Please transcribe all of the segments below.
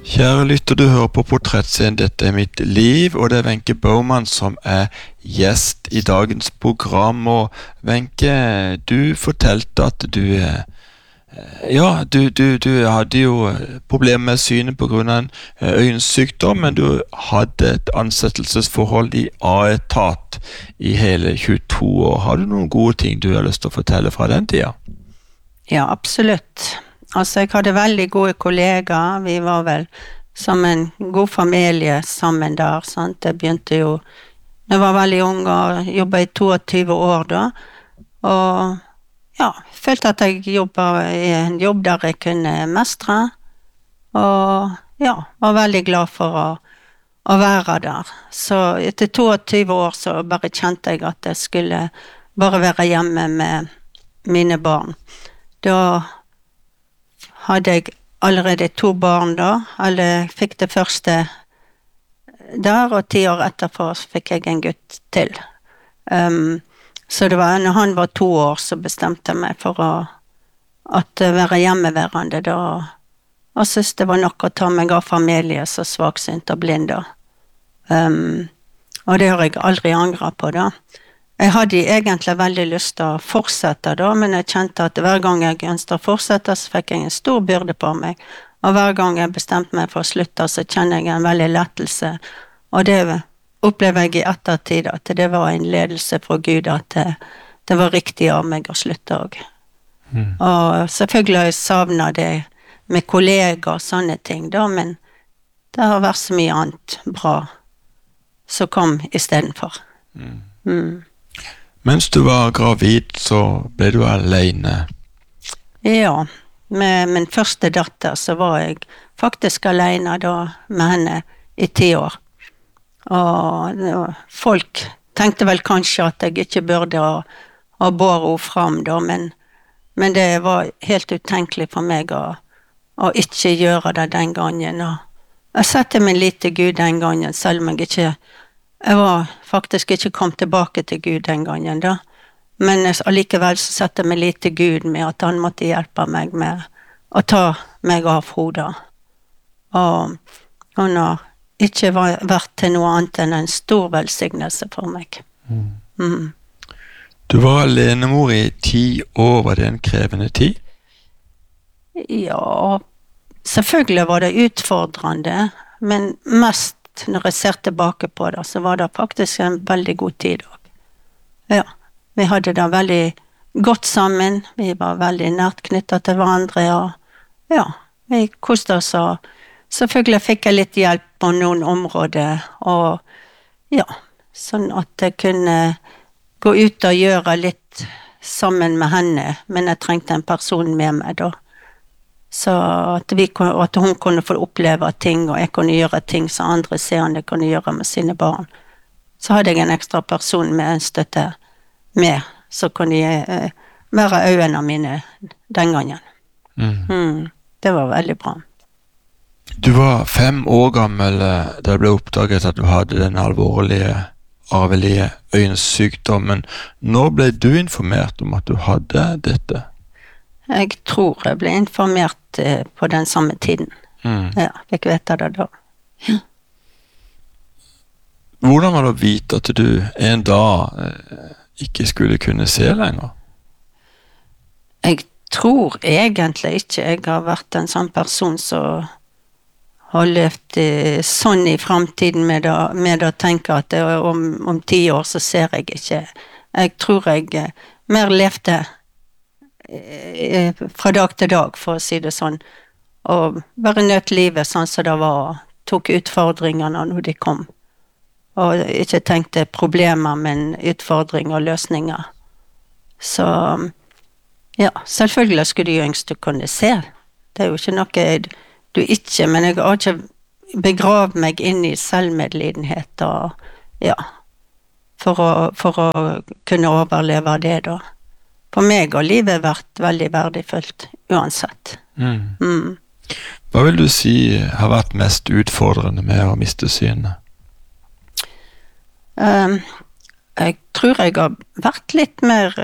Kjære lytter, du hører på Portrettscenen, dette mitt liv, og det Wenche Baumann som gjest i dagens program. Og Wenche, du fortalte at du hadde jo problemer med synet på grunn av en øyensykdom, men du hadde et ansettelsesforhold i A-etat i hele 22 år. Har du noen gode ting du har lyst til å fortelle fra den tida? Ja, absolutt. Altså, jeg hadde veldig gode kollegaer. Vi var vel som en god familie sammen der, sant? Jeg begynte jo, jeg var veldig ung og jobbet i 22 år da, og ja, følte at jeg jobbet i en jobb der jeg kunne mestre, og ja, var veldig glad for å være der. Så etter 22 år så bare kjente jeg at jeg skulle bare være hjemme med mine barn. Da hadde jeg allerede 2 barn da, eller fikk det første der, og 10 år etterpå fikk jeg en gutt til. Så det var, når han var 2 år, så bestemte jeg meg for å være hjemmeværende da, og synes det var nok å ta meg av familie så svaksynt og blind da. Og det har jeg aldri angret på da. Jeg hadde egentlig veldig lyst til å fortsette da, men jeg kjente at hver gang jeg ønsket å fortsette, så fikk jeg en stor byrde på meg. Og hver gang jeg bestemte meg for å slutte, så kjenner jeg en veldig lettelse. Og det opplever jeg i ettertid, at det var en ledelse fra Gud, at det var riktig av meg å slutte også. Og selvfølgelig har jeg savnet det med kolleger og sånne ting da, men det har vært så mye annet bra som kom i stedet for. Mens du var gravid, så ble du alene. Ja, med min første datter så var jeg faktisk alene da med henne i 10 år. Og folk tenkte vel kanskje at jeg ikke burde ha båret henne fram da, men det var helt utenkelig for meg å ikke gjøre det den gangen. Og jeg satte min lit til Gud den gangen, selv om jeg var faktisk ikke kom tilbake til Gud den gangen da. Men allikevel så satte jeg meg litt til Gud med at han måtte hjelpe meg med å ta meg av hodet. Og han har ikke vært til noe annet enn en stor velsignelse for meg. Du var alenemor i 10 år, var det en krevende tid? Ja, selvfølgelig var det utfordrende, men mest når jeg ser tilbake på det, så var det faktisk en veldig god tid også. Ja, vi hadde det veldig godt sammen, vi var veldig nært knyttet til hverandre, og ja, vi koste oss, og selvfølgelig fikk jeg litt hjelp på noen områder, og ja, sånn at jeg kunne gå ut og gjøre litt sammen med henne, men jeg trengte en person med meg da. Så at hun kunne få oppleve ting, og jeg kunne gjøre ting som andre seende kunne gjøre med sine barn. Så hadde jeg en ekstra person med en støtte med, så kunne jeg være øynene mine den gangen. Det var veldig bra. Du var 5 år gammel da det ble oppdaget at du hadde den alvorlige, arvelige øyensykdommen. Når ble du informert om at du hadde dette? Jeg tror jeg ble informert på den samme tiden. Ja, fikk vite det da. Ja. Hvordan var det å vite at du en dag ikke skulle kunne se lenger? Jeg tror egentlig ikke jeg har vært en sånn person som har levd sånn i fremtiden med å tenke at om 10 år så ser jeg ikke. Jeg tror jeg mer levde fra dag til dag, for å si det sånn, og bare nøt livet sånn som det var, tok utfordringene når de kom, og ikke tenkte problemer, men utfordringer og løsninger. Så ja, selvfølgelig skulle de yngste kunne se. Det er jo ikke noe du ikke, men jeg har ikke begravd meg inn i selvmedlidenhet, og ja, for å kunne overleve det da. For meg har livet vært veldig verdifullt, uansett. Hva vil du si har vært mest utfordrende med å miste synet? Jeg tror jeg har vært litt mer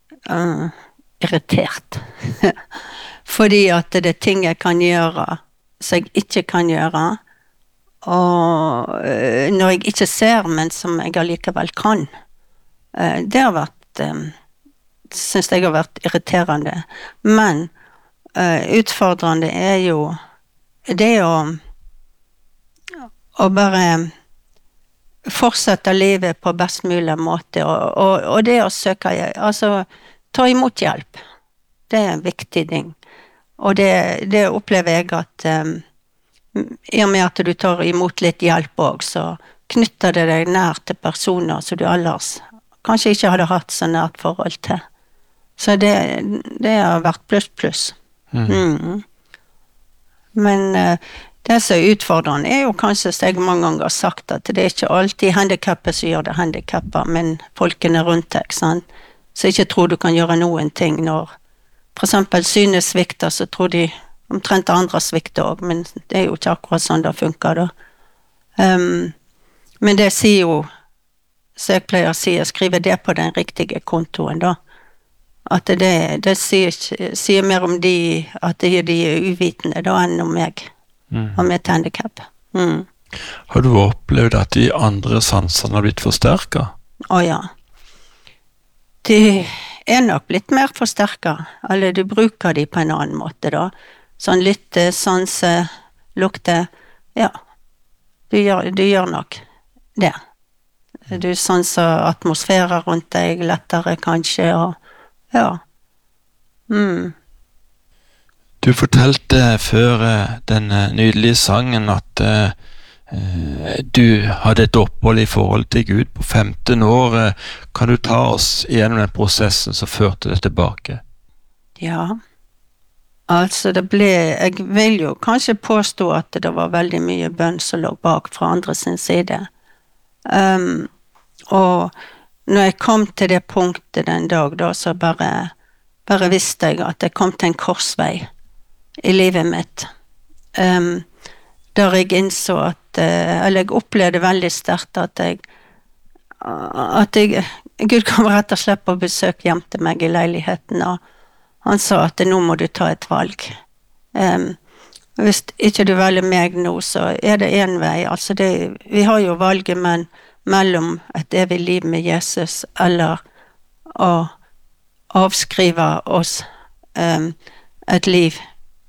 irritert. Fordi at det er ting jeg kan gjøre som jeg ikke kan gjøre, og når jeg ikke ser, men som jeg allikevel kan. Det har vært, synes jeg har vært irriterende. Men utfordrende er jo det å bare fortsette livet på best mulig måte, og det å søke, altså ta imot hjelp. Det er en viktig ting. Og det opplever jeg at i og med at du tar imot litt hjelp også, så knytter det deg nær til personer som du ellers kanskje ikke hadde hatt så nært forhold til. Så det har vært pluss. Men det som er utfordrende er jo kanskje, som jeg mange ganger har sagt, at det er ikke alltid handikappet som gjør det handikappet, men folkene rundt deg, sant? Så jeg ikke tror du kan gjøre noen ting når for eksempel synet svikter, så tror de omtrent andre svikter også, men det er jo ikke akkurat sånn det funker da. Men det sier jo, så jeg pleier å si, jeg skriver det på den riktige kontoen da. At det sier mer om de, at de er uvitende da, enn om meg, om et handicap. Har du opplevd at de andre sansene har blitt forsterket? Å ja. De er nok blitt mer forsterket, eller du bruker de på en annen måte da. Sånn lytte, sanse, lukte, ja. Du gjør nok det. Du sanser atmosfærer rundt deg lettere kanskje, og ja. Du fortalte før den nydelige sangen at du hadde et opphold i forhold til Gud på 15 år. Kan du ta oss gjennom den prosessen som førte det tilbake? Ja, altså jeg vil jo kanskje påstå at det var veldig mye bønn som lå bak fra andre sin side. Og når jeg kom til det punktet den dag da, så bare visste jeg at jeg kom til en korsvei i livet mitt. Der jeg innså at, eller jeg opplevde veldig sterkt at Gud kom rett og slett på besøk hjem til meg i leiligheten, og han sa at nå må du ta et valg. Hvis ikke du velger meg nå, så er det en vei. Altså vi har jo valget mellom et evig liv med Jesus, eller å avskrive oss et liv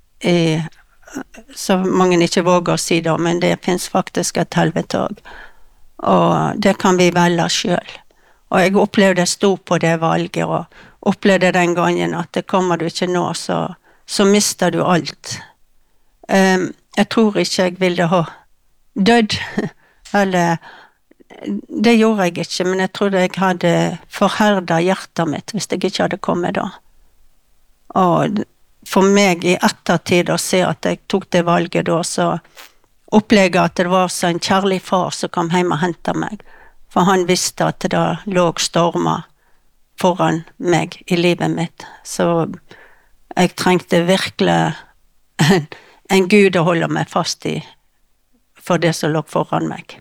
så mange ikke våger å si det, men det finnes faktisk et helvete også. Og det kan vi velge selv. Og jeg opplevde jeg sto på det valget, og opplevde den gangen at det kommer du ikke nå, så mister du alt. Jeg tror ikke jeg ville ha dødd, eller det gjorde jeg ikke, men jeg trodde jeg hadde forherdet hjertet mitt hvis jeg ikke hadde kommet da. Og for meg i ettertid å se at jeg tok det valget da, så opplevde jeg at det var så en kjærlig far som kom hjem og hentet meg. For han visste at det lå stormer foran meg i livet mitt. Så jeg trengte virkelig en Gud å holde meg fast i for det som lå foran meg.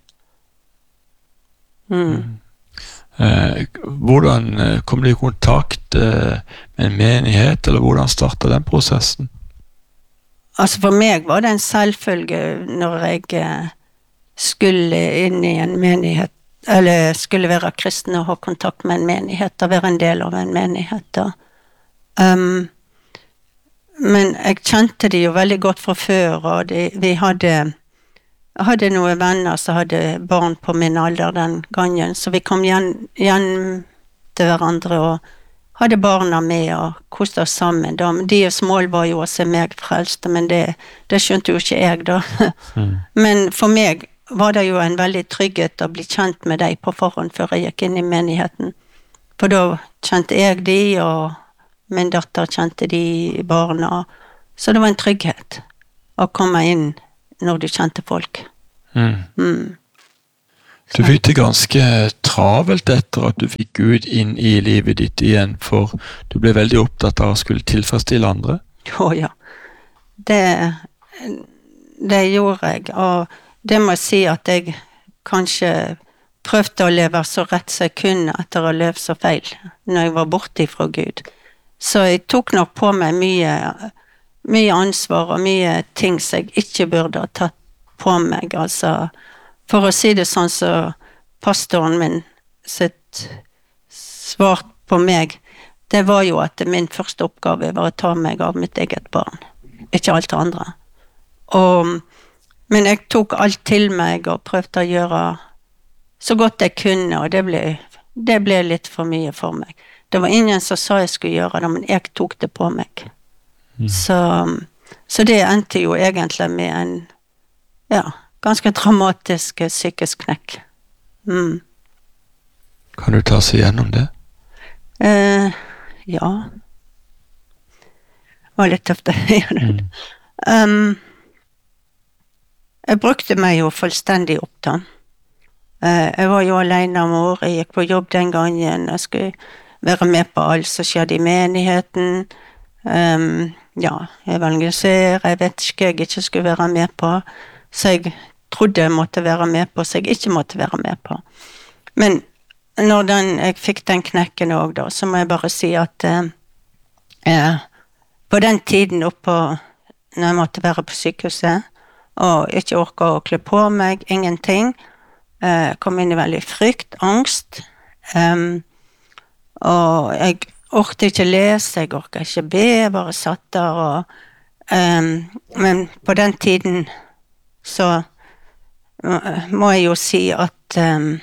Hvordan kom du i kontakt med en menighet, eller hvordan startet den prosessen? Altså for meg var det en selvfølge når jeg skulle inn i en menighet, eller skulle være kristen og ha kontakt med en menighet, og være en del av en menighet. Men jeg kjente de jo veldig godt fra før, og jeg hadde noen venner som hadde barn på min alder den gangen, så vi kom igjen til hverandre og hadde barna med og koste oss sammen. Deres mål var jo å se meg frelst, men det skjønte jo ikke jeg da. Men for meg var det jo en veldig trygghet å bli kjent med deg på forhånd før jeg gikk inn i menigheten. For da kjente jeg de, og min datter kjente de barna. Så det var en trygghet å komme inn når du kjente folk. Du fikk det ganske travelt etter at du fikk Gud inn i livet ditt igjen, for du ble veldig opptatt av å skulle tilfredsstille andre. Å ja, det gjorde jeg, og det må jeg si at jeg kanskje prøvde å leve så rett som jeg kunne etter å leve så feil når jeg var borte fra Gud. Så jeg tok nok på meg mye ansvar og mye ting som jeg ikke burde ha tatt på meg, altså, for å si det sånn så pastoren min sitt svar på meg, det var jo at min første oppgave var å ta meg av mitt eget barn, ikke alt det andre. Men jeg tok alt til meg og prøvde å gjøre så godt jeg kunne, og det ble litt for mye for meg. Det var ingen som sa jeg skulle gjøre det, men jeg tok det på meg. Så det endte jo egentlig med en ganske dramatisk psykisk knekk. Kan du ta oss igjennom det? Ja. Det var litt tøft å gjøre det. Jeg brukte meg jo fullstendig opp da. Jeg var jo alene mor, jeg gikk på jobb den gangen, jeg skulle være med på alt som skjedde i menigheten, evangelisere, jeg vet ikke jeg ikke skulle være med på, så jeg trodde jeg måtte være med på, så jeg ikke måtte være med på. Men når jeg fikk den knekken også da, så må jeg bare si at på den tiden oppe, når jeg måtte være på sykehuset, og ikke orke å kle på meg, ingenting, kom inn i veldig frykt, angst, og jeg orket ikke lese, jeg orket ikke be, jeg bare satt der, men på den tiden så må jeg jo si at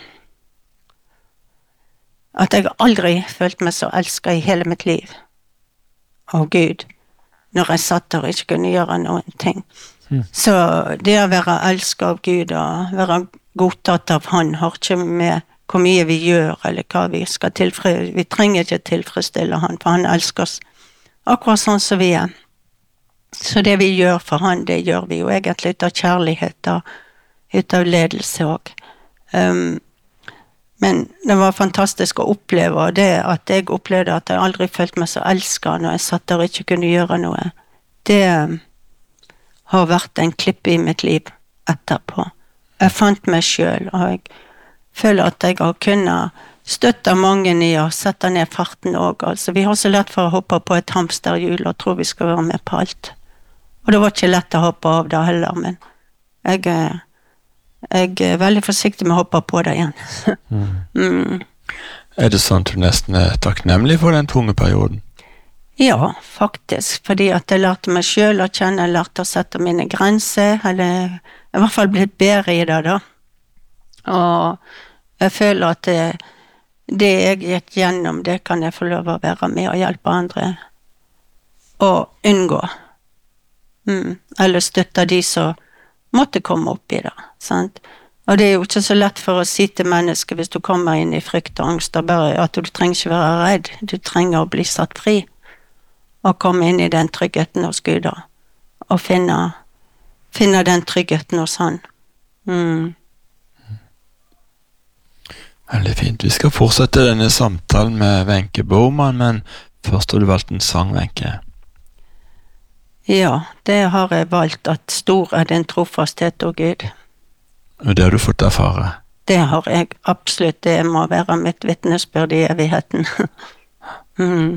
jeg aldri følte meg så elsket i hele mitt liv av Gud, når jeg satt der og ikke kunne gjøre noen ting. Så det å være elsket av Gud og være godtatt av Han har ikke med hvor mye vi gjør eller hva vi skal tilfredsstille. Vi trenger ikke tilfredsstille Han, for Han elsker oss akkurat sånn som vi er. Så det vi gjør for Han, det gjør vi jo egentlig ut av kjærlighet og ut av ledelse også. Men det var fantastisk å oppleve, og det at jeg opplevde at jeg aldri følte meg så elsket når jeg satt der og ikke kunne gjøre noe, det har vært en klipp i mitt liv etterpå. Jeg fant meg selv, og jeg føler at jeg har kunnet støtte mange i å sette ned farten også. Altså, vi har så lett for å hoppe på et hamsterhjul og tro vi skal være med på alt. Og det var ikke lett å hoppe av det heller, men jeg er veldig forsiktig med å hoppe på det igjen. Er det sånn at du nesten er takknemlig for den tunge perioden? Ja, faktisk, fordi at jeg lærte meg selv å kjenne, jeg lærte å sette mine grenser, eller i hvert fall blitt bedre i det da. Og jeg føler at det jeg gikk gjennom, det kan jeg få lov å være med og hjelpe andre å unngå. Eller støtte de som måtte komme opp i det, sant? Og det er jo ikke så lett for å si til mennesker hvis du kommer inn i frykt og angst, bare at du trenger ikke være redd, du trenger å bli satt fri. Og komme inn i den tryggheten hos Gud da, og finne den tryggheten hos Han. Veldig fint. Vi skal fortsette denne samtalen med Wenche Baumann, men først har du valgt en sang, Wenche. Ja, det har jeg valgt, at stor er din trofasthet, å Gud. Og det har du fått erfare? Det har jeg absolutt, det må være mitt vitnesbyrd i evigheten.